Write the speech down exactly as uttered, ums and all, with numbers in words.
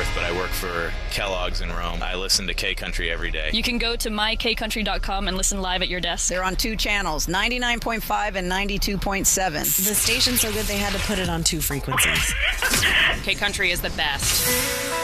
but I work for Kellogg's in Rome. I listen to K-Country every day. You can go to my k country dot com and listen live at your desk. They're on two channels, ninety-nine point five and ninety-two point seven. The station's so good they had to put it on two frequencies. K-Country is the best.